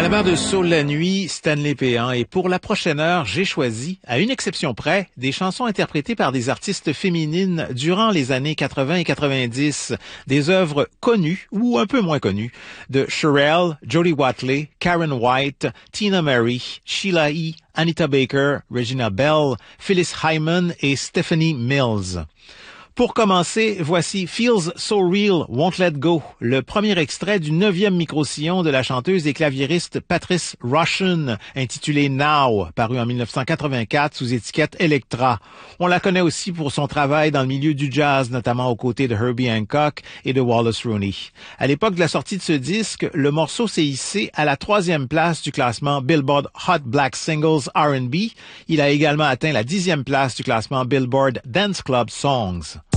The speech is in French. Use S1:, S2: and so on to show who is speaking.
S1: À la barre de Soul la nuit, Stanley Péan, et pour la prochaine heure, j'ai choisi, à une exception près, des chansons interprétées par des artistes féminines durant les années 80 et 90, des œuvres connues ou un peu moins connues de Cherelle, Jody Watley, Karen White, Tina Mary, Sheila E., Anita Baker, Regina Bell, Phyllis Hyman et Stephanie Mills. Pour commencer, voici Feels So Real, Won't Let Go, le premier extrait du 9e micro-sillon de la chanteuse et claviériste Patrice Rushen, intitulé Now, paru en 1984 sous étiquette Elektra. On la connaît aussi pour son travail dans le milieu du jazz, notamment aux côtés de Herbie Hancock et de Wallace Rooney. À l'époque de la sortie de ce disque, le morceau s'est hissé à la 3e place du classement Billboard Hot Black Singles R&B. Il a également atteint la 10e place du classement Billboard Dance Club Songs.